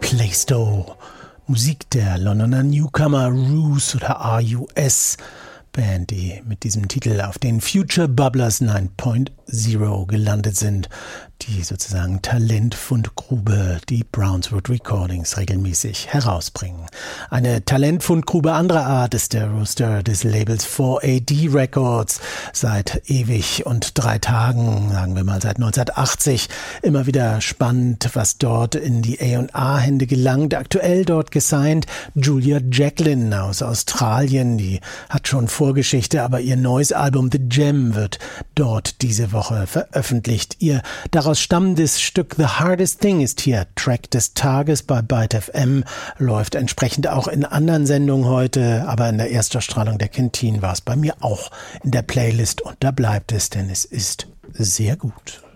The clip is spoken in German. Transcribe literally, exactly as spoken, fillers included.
Plaistow. Musik der Londoner Newcomer Ruse oder R U S. Band, die mit diesem Titel auf den Future Bubblers neun Punkt null gelandet sind, die sozusagen Talentfundgrube, die Brownswood Recordings regelmäßig herausbringen. Eine Talentfundgrube anderer Art ist der Rooster des Labels vier A D Records. Seit ewig und drei Tagen, sagen wir mal seit neunzehnhundertachtzig, immer wieder spannend, was dort in die A und R-Hände gelangt. Aktuell dort gesigned Julia Jacklin aus Australien, die hat schon Vorgeschichte, aber ihr neues Album The Gem wird dort diese Woche veröffentlicht. Ihr daraus stammendes Stück The Hardest Thing ist hier Track des Tages bei Byte F M, läuft entsprechend auch in anderen Sendungen heute, aber in der Erstausstrahlung der Canteen war es bei mir auch in der Playlist und da bleibt es, denn es ist sehr gut.